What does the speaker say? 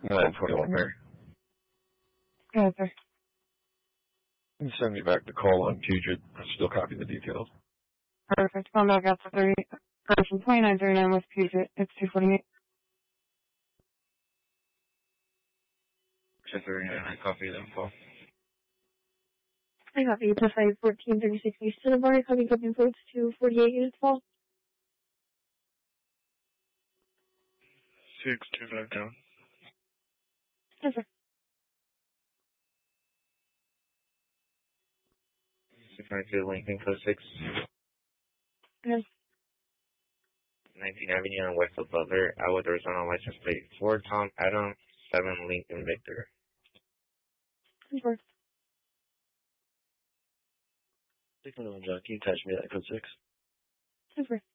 921 there. Yes, sir. And send me back the call on Puget. I'll still copy the details. Perfect. Phone back out to 2939 West Puget. It's 248. 239, I copy the info. I copy to 51436 East Cinnabar. I copy booking codes to 48 units fall. 625 down. Yes, sir. If I do Lincoln Code 6. Yes. 19th Avenue and West of Butler. I would Arizona license plate 4 Tom Adam 7 Lincoln Victor. Confirm. Signal on John, can you attach me that code 6? Confirm.